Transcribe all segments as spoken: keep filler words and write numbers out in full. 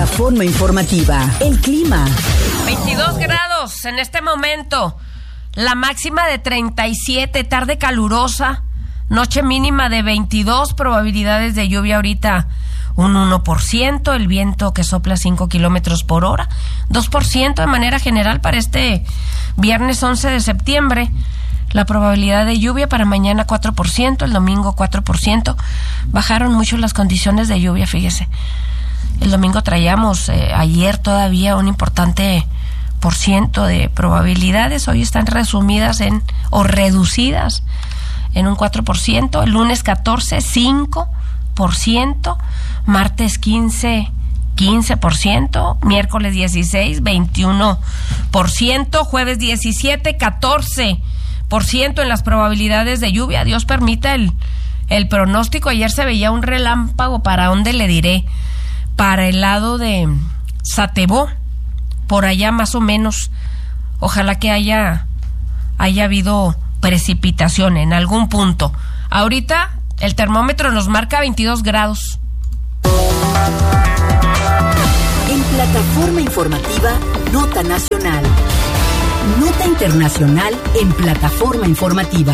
Plataforma informativa. El clima. veintidós grados en este momento. La máxima de treinta y siete, tarde calurosa. Noche mínima de veintidós, probabilidades de lluvia ahorita un uno por ciento, el viento que sopla cinco kilómetros por hora, dos por ciento de manera general para este viernes once de septiembre. La probabilidad de lluvia para mañana cuatro por ciento, el domingo cuatro por ciento. Bajaron mucho las condiciones de lluvia, fíjese. El domingo traíamos eh, ayer todavía un importante por ciento de probabilidades, hoy están resumidas en o reducidas en un cuatro por ciento, el lunes catorce, cinco por ciento, martes quince, quince por ciento, miércoles dieciséis, veintiuno por ciento, jueves diecisiete, catorce por ciento en las probabilidades de lluvia. Dios permita el, el pronóstico. Ayer se veía un relámpago, ¿para dónde le diré? Para el lado de Satebó, por allá más o menos. Ojalá que haya, haya habido precipitación en algún punto. Ahorita el termómetro nos marca veintidós grados. En Plataforma informativa, Nota Nacional. Nota internacional en Plataforma informativa.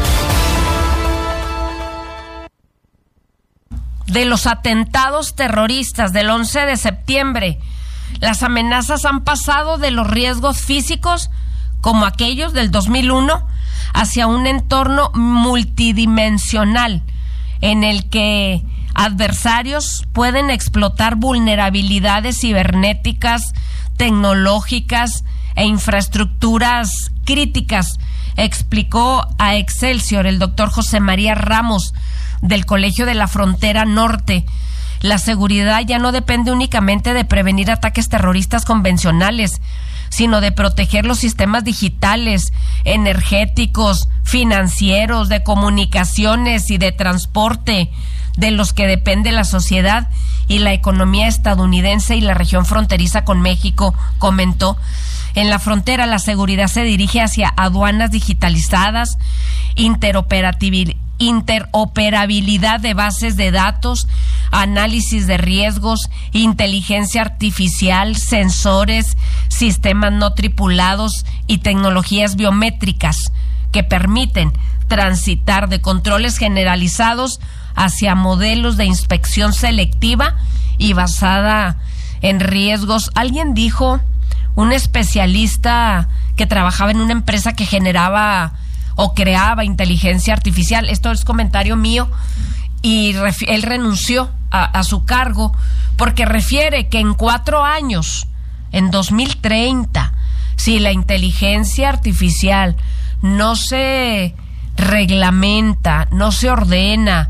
De los atentados terroristas del once de septiembre, las amenazas han pasado de los riesgos físicos, como aquellos del dos mil uno, hacia un entorno multidimensional en el que adversarios pueden explotar vulnerabilidades cibernéticas, tecnológicas e infraestructuras críticas, explicó a Excelsior el doctor José María Ramos del Colegio de la Frontera Norte. La seguridad ya no depende únicamente de prevenir ataques terroristas convencionales, sino de proteger los sistemas digitales, energéticos, financieros, de comunicaciones y de transporte, de los que depende la sociedad y la economía estadounidense y la región fronteriza con México, comentó. En la frontera, la seguridad se dirige hacia aduanas digitalizadas, interoperatividad, interoperabilidad de bases de datos, análisis de riesgos, inteligencia artificial, sensores, sistemas no tripulados y tecnologías biométricas que permiten transitar de controles generalizados hacia modelos de inspección selectiva y basada en riesgos. Alguien dijo, un especialista que trabajaba en una empresa que generaba o creaba inteligencia artificial, esto es comentario mío, y ref, él renunció a, a su cargo porque refiere que en cuatro años, en dos mil treinta, si la inteligencia artificial no se reglamenta, no se ordena,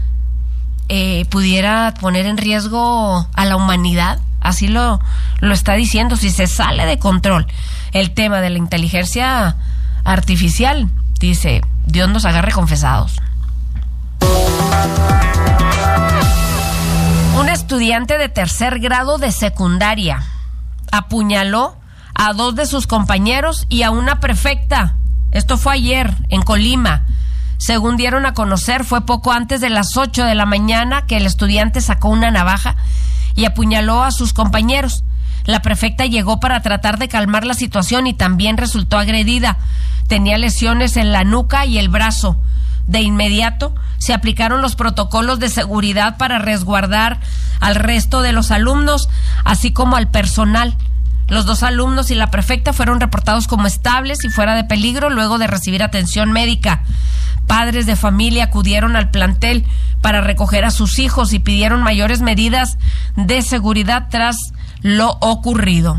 eh, pudiera poner en riesgo a la humanidad. Así lo, lo está diciendo. Si se sale de control el tema de la inteligencia artificial, dice, Dios nos agarre confesados. Un estudiante de tercer grado de secundaria apuñaló a dos de sus compañeros y a una prefecta. Esto fue ayer en Colima. Según dieron a conocer, fue poco antes de las ocho de la mañana que el estudiante sacó una navaja y apuñaló a sus compañeros. La prefecta llegó para tratar de calmar la situación y también resultó agredida. Tenía lesiones en la nuca y el brazo. De inmediato se aplicaron los protocolos de seguridad para resguardar al resto de los alumnos, así como al personal. Los dos alumnos y la prefecta fueron reportados como estables y fuera de peligro luego de recibir atención médica. Padres de familia acudieron al plantel para recoger a sus hijos y pidieron mayores medidas de seguridad tras lo ocurrido.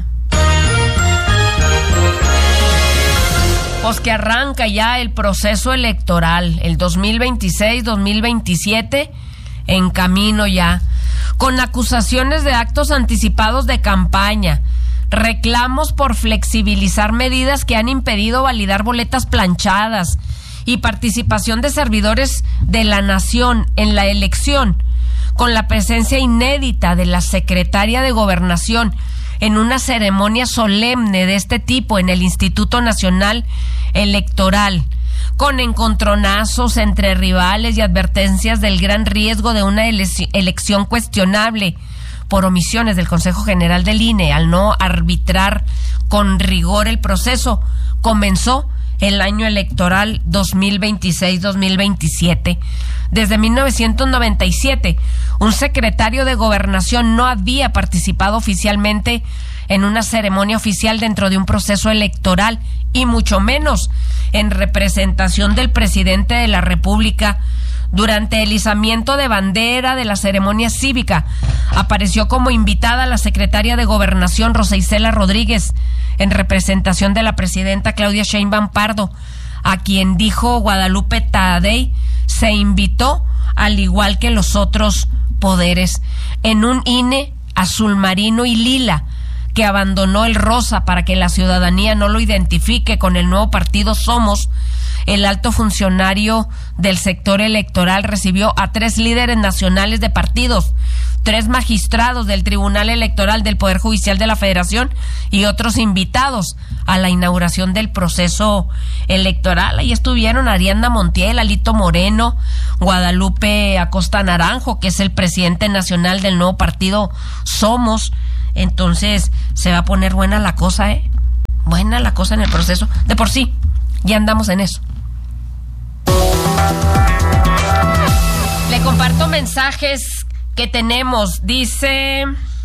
Pues que arranca ya el proceso electoral, el dos mil veintiséis dos mil veintisiete, en camino ya, con acusaciones de actos anticipados de campaña, reclamos por flexibilizar medidas que han impedido validar boletas planchadas y participación de servidores de la nación en la elección, con la presencia inédita de la secretaria de Gobernación en una ceremonia solemne de este tipo en el Instituto Nacional Electoral, con encontronazos entre rivales y advertencias del gran riesgo de una ele- elección cuestionable por omisiones del Consejo General del I N E al no arbitrar con rigor el proceso, comenzó el año electoral dos mil veintiséis dos mil veintisiete. Desde mil novecientos noventa y siete, un secretario de Gobernación no había participado oficialmente en una ceremonia oficial dentro de un proceso electoral y mucho menos en representación del presidente de la República. Durante el izamiento de bandera de la ceremonia cívica, apareció como invitada la secretaria de Gobernación, Rosa Isela Rodríguez, en representación de la presidenta Claudia Sheinbaum Pardo, a quien dijo Guadalupe Tadei se invitó al igual que los otros poderes, en un I N E azul marino y lila, que abandonó el rosa para que la ciudadanía no lo identifique con el nuevo partido Somos. El alto funcionario del sector electoral recibió a tres líderes nacionales de partidos, tres magistrados del Tribunal Electoral del Poder Judicial de la Federación y otros invitados a la inauguración del proceso electoral. Ahí estuvieron Ariadna Montiel, Alito Moreno, Guadalupe Acosta Naranjo, que es el presidente nacional del nuevo partido Somos. Entonces se va a poner buena la cosa, ¿eh? Buena la cosa en el proceso. De por sí, ya andamos en eso. Le comparto mensajes que tenemos. Dice,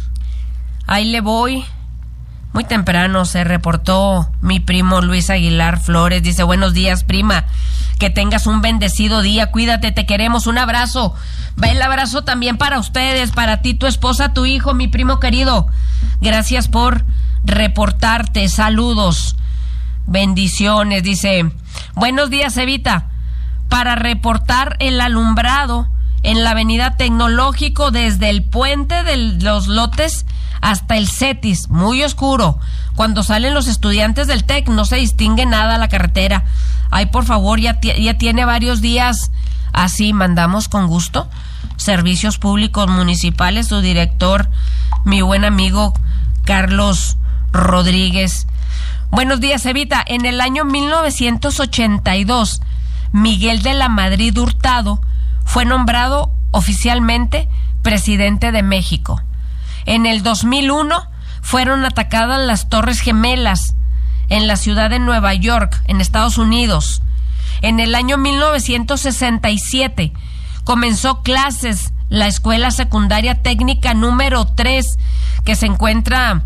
ahí le voy. Muy temprano se reportó mi primo Luis Aguilar Flores. Dice, buenos días, prima. Que tengas un bendecido día. Cuídate, te queremos. Un abrazo. Va el abrazo también para ustedes, para ti, tu esposa, tu hijo, mi primo querido. Gracias por reportarte. Saludos. Bendiciones. Dice, buenos días, Evita. Para reportar el alumbrado en la avenida Tecnológico desde el puente de los lotes hasta el Cetis, muy oscuro. Cuando salen los estudiantes del TEC no se distingue nada la carretera. Ay, por favor, ya, ya tiene varios días así. Mandamos con gusto. Servicios Públicos Municipales, su director, mi buen amigo Carlos Rodríguez. Buenos días, Evita. En el año mil novecientos ochenta y dos, Miguel de la Madrid Hurtado fue nombrado oficialmente presidente de México. En el dos mil uno fueron atacadas las Torres Gemelas en la ciudad de Nueva York, en Estados Unidos. En el año mil novecientos sesenta y siete comenzó clases la Escuela Secundaria Técnica número tres, que se encuentra,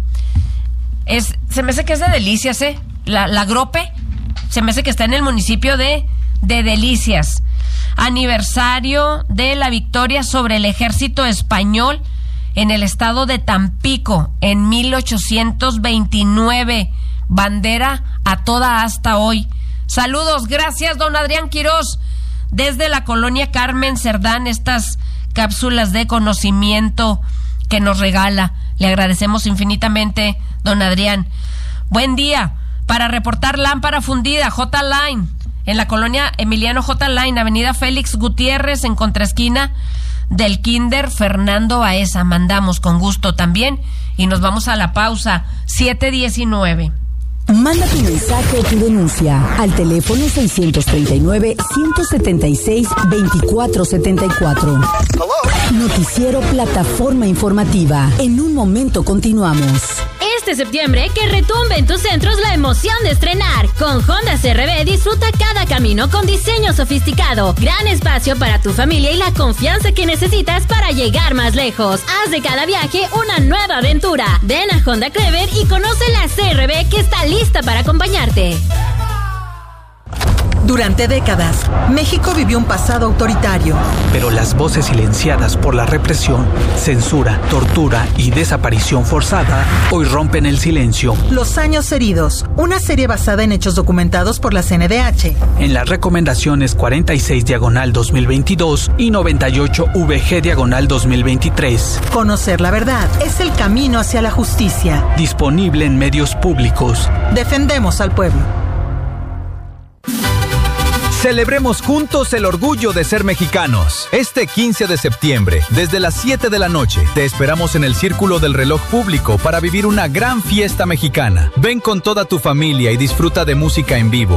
es, se me hace que es de Delicias, ¿eh? La, la Grope, se me hace que está en el municipio de, de Delicias. Aniversario de la victoria sobre el ejército español en el estado de Tampico en mil ochocientos veintinueve. Bandera a toda asta hoy. Saludos, gracias don Adrián Quirós desde la colonia Carmen Cerdán, estas cápsulas de conocimiento que nos regala. Le agradecemos infinitamente, don Adrián. Buen día. Para reportar lámpara fundida, J-Line, en la colonia Emiliano J-Line, avenida Félix Gutiérrez, en contraesquina del Kinder Fernando Baeza. Mandamos con gusto también y nos vamos a la pausa. siete diecinueve. Manda tu mensaje o tu denuncia al teléfono seiscientos treinta y nueve, ciento setenta y seis, veinticuatro setenta y cuatro. Noticiero Plataforma Informativa. En un momento continuamos. Este septiembre, que retumbe en tus centros la emoción de estrenar. Con Honda C R V disfruta cada camino con diseño sofisticado, gran espacio para tu familia y la confianza que necesitas para llegar más lejos. Haz de cada viaje una nueva aventura. Ven a Honda Clever y conoce la C R V que está lista para acompañarte. Durante décadas, México vivió un pasado autoritario. Pero las voces silenciadas por la represión, censura, tortura y desaparición forzada hoy rompen el silencio. Los años heridos, una serie basada en hechos documentados por la C N D H. En las recomendaciones cuarenta y seis diagonal dos mil veintidós y noventa y ocho V G diagonal dos mil veintitrés. Conocer la verdad es el camino hacia la justicia. Disponible en medios públicos. Defendemos al pueblo. Celebremos juntos el orgullo de ser mexicanos. Este quince de septiembre, desde las siete de la noche, te esperamos en el Círculo del Reloj Público para vivir una gran fiesta mexicana. Ven con toda tu familia y disfruta de música en vivo,